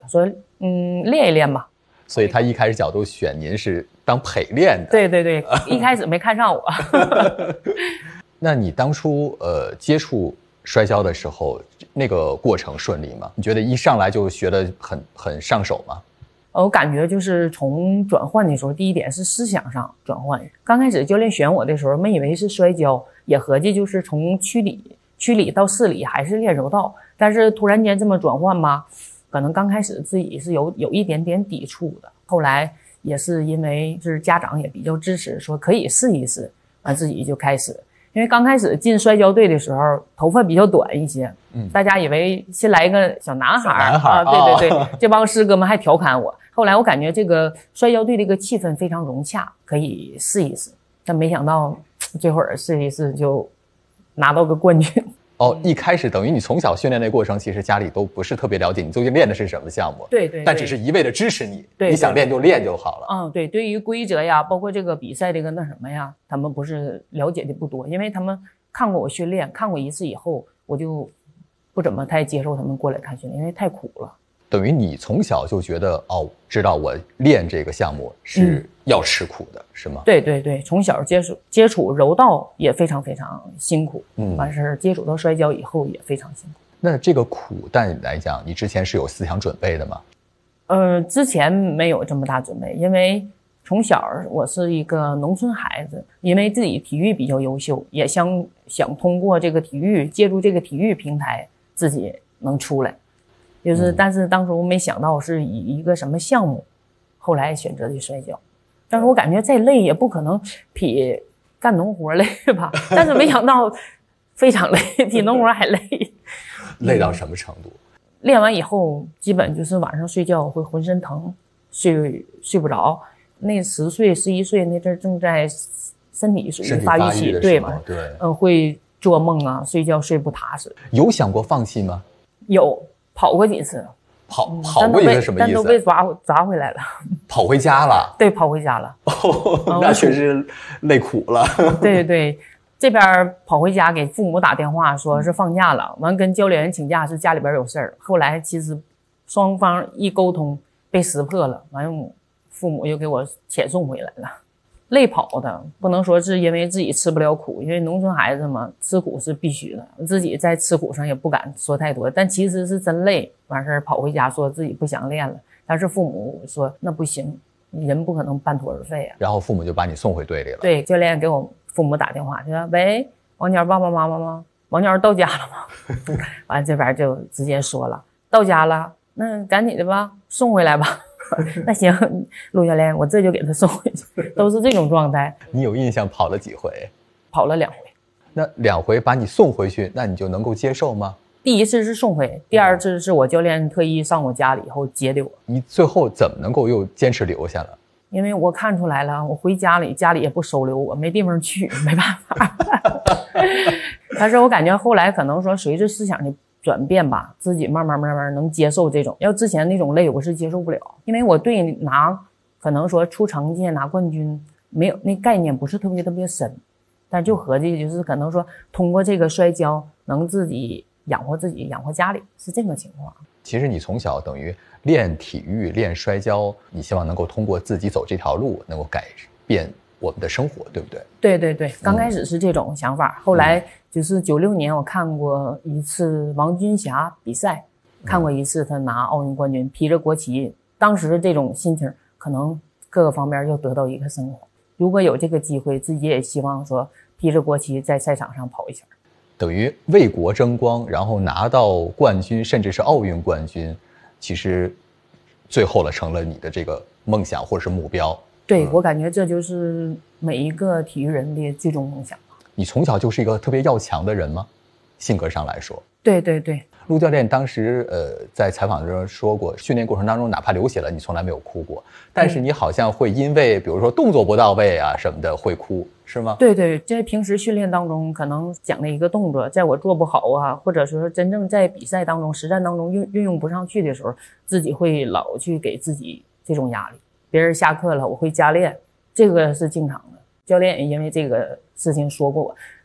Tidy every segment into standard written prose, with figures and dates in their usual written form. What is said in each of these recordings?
说练一练吧。 所以他一开始角度选您是当陪练的。 对对对，一开始没看上我。 那你当初接触摔跤的时候，那个过程顺利吗？你觉得一上来就学得很上手吗？ 我感觉就是从转换的时候，第一点是思想上转换。刚开始教练选我的时候，没以为是摔跤，也合计就是从区里到市里还是练柔道，但是突然间这么转换吧，可能刚开始自己是有一点点抵触的。后来也是因为就是家长也比较支持，说可以试一试，完自己就开始。因为刚开始进摔跤队的时候，头发比较短一些，大家以为新来一个小男孩啊，对对对，这帮师哥们还调侃我。后来我感觉这个摔跤队这个气氛非常融洽，可以试一试，但没想到这会儿试一试就拿到个冠军。 一开始等于你从小训练的过程，其实家里都不是特别了解你究竟练的是什么项目， 对对， 但只是一味的支持你， 对， 你想练就练就好了。 对，对于规则呀，包括这个比赛这个那什么呀，他们不是了解的不多，因为他们看过我训练，看过一次以后，我就不怎么太接受他们过来看训练，因为太苦了。 等于你从小就觉得知道我练这个项目是要吃苦的，是吗？ 对对对，从小接触柔道也非常非常辛苦，完事接触到摔跤以后也非常辛苦。 那这个苦对你来讲，你之前是有思想准备的吗？ 之前没有这么大准备，因为从小我是一个农村孩子，因为自己体育比较优秀，也想通过这个体育，借助这个体育平台自己能出来。但是当初没想到是以一个什么项目，后来选择的摔跤。但是我感觉再累也不可能比干农活累吧，但是没想到非常累，比农活还累。 累到什么程度？ 练完以后基本就是晚上睡觉会浑身疼，睡不着。那10岁11岁那阵正在身体属于发育期，对吗？ 对， 会做梦啊，睡觉睡不踏实。 有想过放弃吗？ 有，跑过几次。 跑过一次什么意思？ 但都被抓回来了。 跑回家了？ 对，跑回家了。 那确实累苦了。 对对，这边跑回家给父母打电话说是放假了，完跟教练请假是家里边有事儿。后来其实双方一沟通被识破了，完父母又给我遣送回来了。累跑的，不能说是因为自己吃不了苦，因为农村孩子嘛，吃苦是必须的。自己在吃苦上也不敢说太多，但其实是真累。完事跑回家说自己不想练了，但是父母说那不行，人不可能半途而废啊。 然后父母就把你送回队里了。 对，教练给我父母打电话，就说：“喂，王鸟爸爸妈妈吗？王鸟到家了吗？”完这边就直接说了，到家了，那赶紧的吧，送回来吧。那行，陆教练，我这就给他送回去，都是这种状态。 你有印象跑了几回？ 跑了2回。 那2回把你送回去，那你就能够接受吗？ 第一次是送回，第二次是我教练特意上我家里以后接的我。 你最后怎么能够又坚持留下了？ 因为我看出来了，我回家里也不收留我，没地方去，没办法。但是我感觉后来可能说随着思想的转变吧，自己慢慢能接受这种，要之前那种累我是接受不了，因为我对可能说出成绩拿冠军没有那概念，不是特别深，但就合计就是可能说通过这个摔跤能自己养活自己，养活家里，是这个情况。 其实你从小等于练体育练摔跤，你希望能够通过自己走这条路能够改变我们的生活，对不对？ 对对对，刚开始是这种想法，后来就是96年我看过一次王军霞比赛，看过一次他拿奥运冠军，披着国旗，当时这种心情可能各个方面要得到一个升华。如果有这个机会，自己也希望说披着国旗在赛场上跑一下， 等于为国争光，然后拿到冠军，甚至是奥运冠军，其实最后成了你的这个梦想或者是目标。 对，我感觉这就是每一个体育人的最终梦想。 你从小就是一个特别要强的人吗？性格上来说。 对对对。 陆教练当时在采访中说过，训练过程当中哪怕流血了，你从来没有哭过，但是你好像会因为比如说动作不到位啊什么的会哭，是吗？ 对对，在平时训练当中可能讲的一个动作，在我做不好啊，或者说真正在比赛当中实战当中运用不上去的时候，自己会老去给自己这种压力。别人下课了我会加练，这个是经常的，教练也因为这个事情说过我，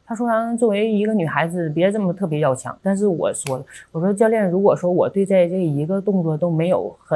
他说作为一个女孩子别这么特别要强，但是我说了，我说教练，如果说我对这一个动作都没有很